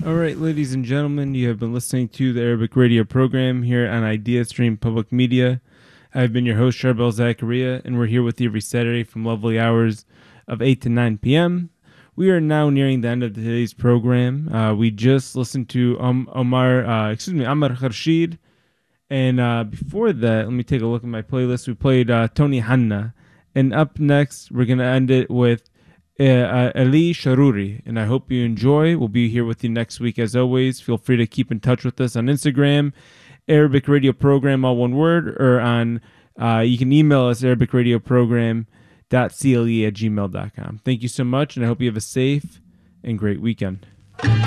All right, ladies and gentlemen, you have been listening to the Arabic radio program here on Idea Stream Public Media. I've been your host, Charbel Zakaria, and we're here with you every Saturday from lovely hours of 8 to 9 p.m. We are now nearing the end of today's program. We just listened to Amar Kharshid. And before that, let me take a look at my playlist. We played Tony Hanna. And up next, we're going to end it with Ali Sharuri. And I hope you enjoy. We'll be here with you next week as always. Feel free to keep in touch with us on Instagram, Arabic Radio Program, all one word, or on you can email us arabicradioprogram.cle@gmail.com. Thank you so much, and I hope you have a safe and great weekend.